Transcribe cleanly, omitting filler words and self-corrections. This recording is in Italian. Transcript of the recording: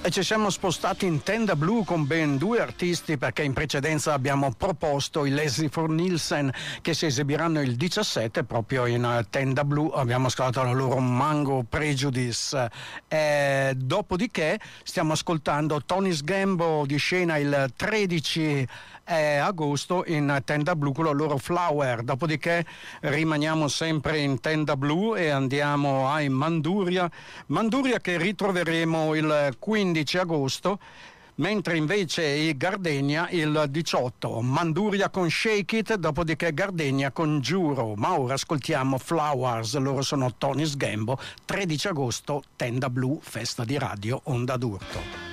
E ci siamo spostati in tenda blu con ben due artisti, perché in precedenza abbiamo proposto i Leslie for Nielsen che si esibiranno il 17 proprio in tenda blu. Abbiamo ascoltato la loro Mango Prejudice. Dopodiché stiamo ascoltando Tony's Gambo di scena il 13 agosto in tenda blu con la loro Flower. Dopodiché rimaniamo sempre in tenda blu e andiamo ai Manduria che ritroveremo il 15 agosto, mentre invece i Gardenia il 18. Manduria con Shake It, dopodiché Gardenia con Giuro. Ma ora ascoltiamo Flowers, loro sono Tony's Gambo. 13 agosto, tenda blu, festa di radio Onda d'Urto.